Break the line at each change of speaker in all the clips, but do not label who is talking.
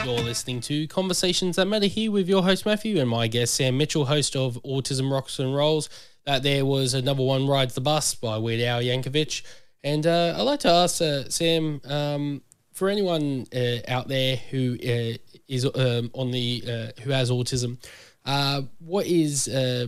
You're listening to Conversations That Matter here with your host Matthew and my guest Sam Mitchell, host of Autism Rocks and Rolls. That there was Another One Rides the Bus by Weird Al Yankovic. And I'd like to ask Sam, for anyone out there who is on the who has autism, what is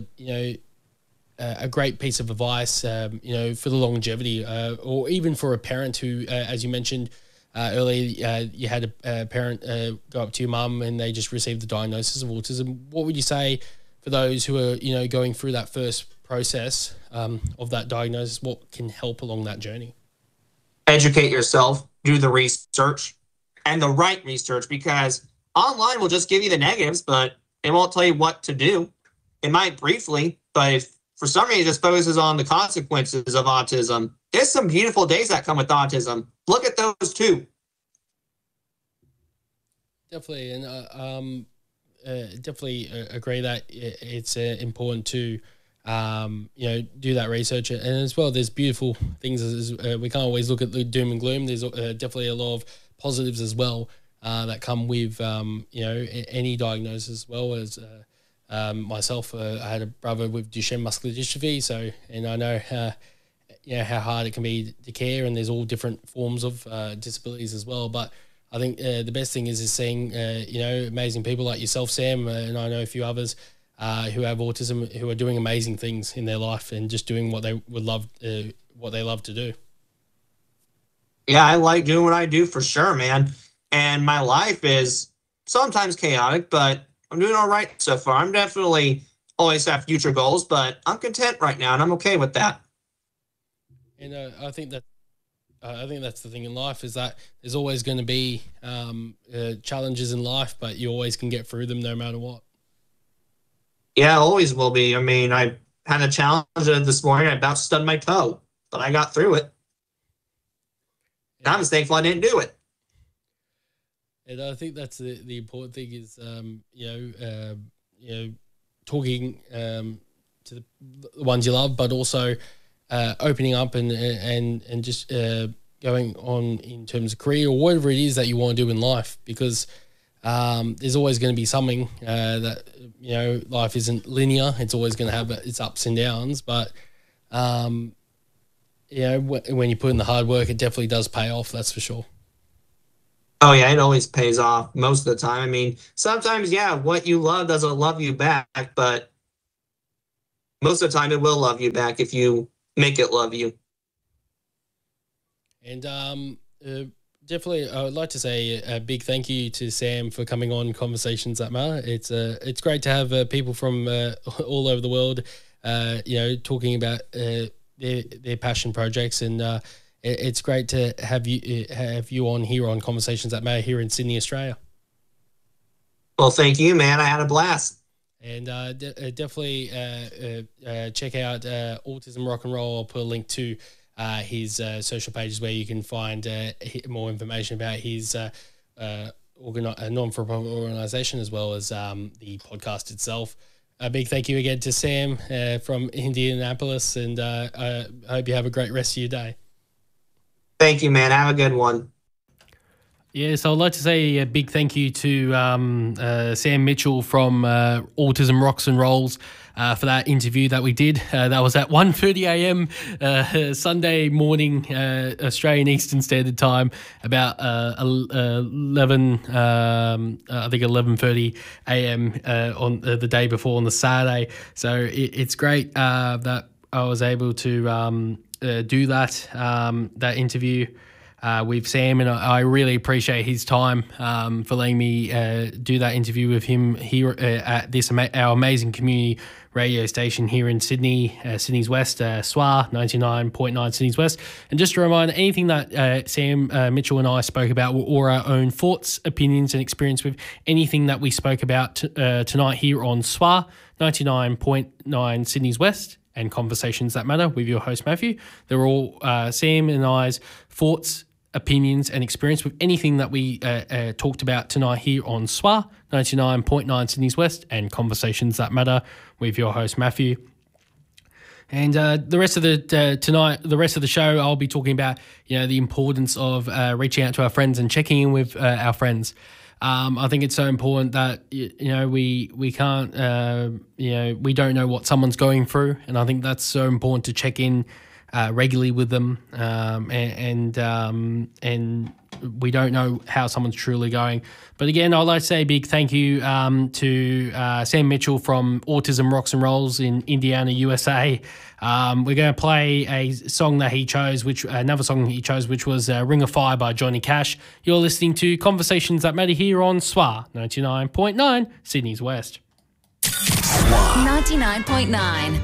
a great piece of advice, for the longevity, or even for a parent who, as you mentioned earlier, you had a parent go up to your mum and they just received the diagnosis of autism. What would you say for those who are, going through that first process of that diagnosis? What can help along that journey?
Educate yourself, do the research, and the right research, because online will just give you the negatives, but it won't tell you what to do. It might briefly, but if for some reason it just focuses on the consequences of autism, there's some beautiful days that come with autism. Look at those too.
Definitely, and definitely agree that it's important to do that research, and as well, there's beautiful things. We can't always look at the doom and gloom. There's definitely a lot of positives as well that come with any diagnosis, as well as myself. I had a brother with Duchenne muscular dystrophy, and I know how hard it can be to care, and there's all different forms of disabilities as well. But I think the best thing is seeing amazing people like yourself, Sam, and I know a few others who have autism, who are doing amazing things in their life and just doing what they would love, what they love to do.
Yeah, I like doing what I do for sure, man. And my life is sometimes chaotic, but I'm doing all right so far. I'm definitely always have future goals, but I'm content right now, and I'm okay with that.
And I think that's the thing in life, is that there's always going to be challenges in life, but you always can get through them no matter what.
Yeah, always will be. I mean, I had a challenge this morning. I about stubbed my toe, but I got through it. And I'm thankful I didn't do it.
And I think that's the important thing is, talking to the ones you love, but also opening up and just going on in terms of career or whatever it is that you want to do in life, because there's always going to be something that, life isn't linear. It's always going to have its ups and downs, but when you put in the hard work, it definitely does pay off. That's for sure.
Oh, yeah, it always pays off most of the time. I mean, sometimes, what you love doesn't love you back, but most of the time it will love you back if you make it love you.
And definitely, I would like to say a big thank you to Sam for coming on Conversations That Matter. It's great to have people from all over the world, talking about their passion projects, and it's great to have you on here on Conversations That Matter here in Sydney, Australia.
Well, thank you, man. I had a blast.
And definitely check out Autism Rock and Roll. I'll put a link to his social pages where you can find more information about his non-for-profit organisation, as well as the podcast itself. A big thank you again to Sam from Indianapolis, and I hope you have a great rest of your day.
Thank you, man. Have a good one.
Yeah, so I'd like to say a big thank you to Sam Mitchell from Autism Rocks and Rolls for that interview that we did. That was at 1:30 a.m. Sunday morning, Australian Eastern Standard Time, about 11:30 a.m. on the day before, on the Saturday. So it's great that I was able to do that interview with Sam, and I really appreciate his time for letting me do that interview with him here at our amazing community radio station here in Sydney, Sydney's West, SWA 99.9 Sydney's West. And just a reminder, anything that Sam Mitchell and I spoke about were all our own thoughts, opinions, and experience with anything that we spoke about tonight here on SWA 99.9 Sydney's West and Conversations That Matter with your host Matthew. They're all Sam and I's thoughts, opinions, and experience with anything that we talked about tonight here on SWA 99.9 Sydney's West and Conversations That Matter with your host Matthew. And the rest of the show, I'll be talking about the importance of reaching out to our friends and checking in with our friends. I think it's so important that we can't we don't know what someone's going through, and I think that's so important to check in regularly with them, and we don't know how someone's truly going. But again, I'd like to say a big thank you to Sam Mitchell from Autism Rocks and Rolls in Indiana, USA. We're going to play a song that he chose, another song he chose, which was Ring of Fire by Johnny Cash. You're listening to Conversations That Matter here on SWA 99.9, Sydney's West.
99.9.